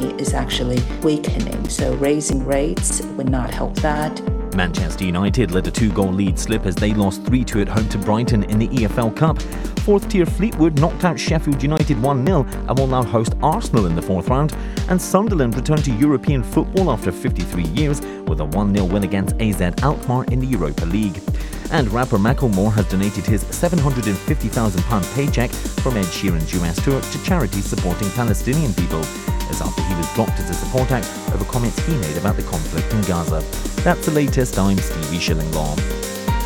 economy is actually weakening. So raising rates would not help that. Manchester United let a 2-goal lead slip as they lost 3-2 at home to Brighton in the EFL Cup. Fourth-tier Fleetwood knocked out Sheffield United 1-0 and will now host Arsenal in the fourth round. And Sunderland returned to European football after 53 years with a 1-0 win against AZ Alkmaar in the Europa League. And rapper Macklemore has donated his £750,000 paycheck from Ed Sheeran's US tour to charities supporting Palestinian people. As after he was dropped as a support act over comments he made about the conflict in Gaza. That's the latest. I'm Stevie Shillinglaw.